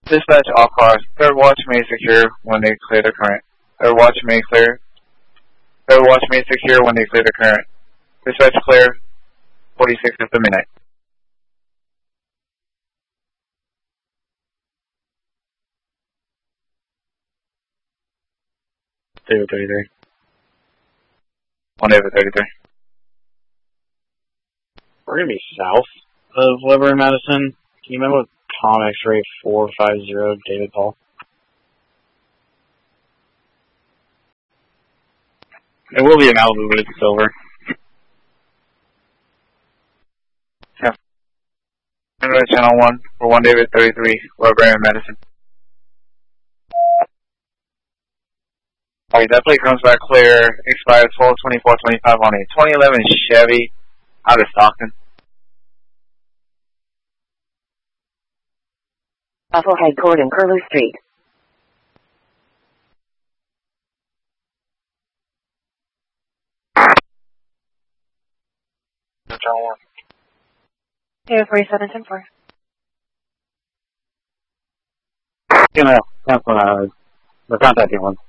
Dispatch all cars. Third watch may secure when they clear the current. Third watch may secure when they clear the current. Dispatch clear. 46 after midnight. David 33. 1 David 33. We're going to be south of Weber and Madison. Can you remember Tom X-ray 450 David Paul? It will be in Malibu, but it's silver. Yeah. Channel 1 for 1 David 33, Weber and Madison. Alright, that plate comes back clear. Expired 12/24/25 on a 2011 Chevy out of Stockton. Bufflehead Court and Curlew Street. Channel 1. Yeah, 47-10-4. You know, that's what I was. The contacting one.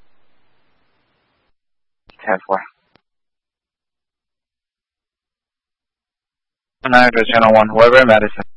10-4. And I Channel 1, Weber and Madison.